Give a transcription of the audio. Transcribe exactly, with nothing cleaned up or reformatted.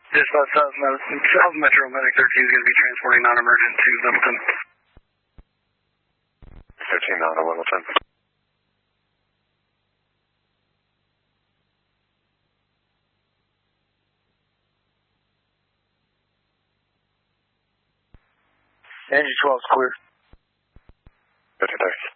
Dispatch South, South Metro Medic thirteen is going to be transporting non-emergent to Littleton. thirteen down to Littleton. Engine twelve is clear. Good, thanks.